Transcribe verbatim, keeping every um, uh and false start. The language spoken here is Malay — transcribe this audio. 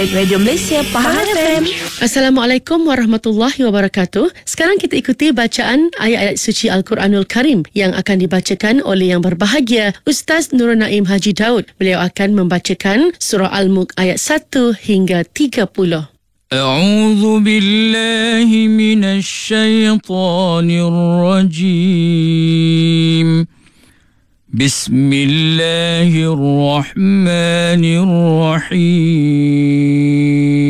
Radio Malaysia Pahang F M. Assalamualaikum warahmatullahi wabarakatuh. Sekarang kita ikuti bacaan ayat-ayat suci Al-Quranul Karim yang akan dibacakan oleh yang berbahagia Ustaz Nurul Naim Haji Daud. Beliau akan membacakan surah Al-Mulk ayat satu hingga tiga puluh. A'udzu billahi minasy syaithanir rajim. Bismillahirrahmanirrahim.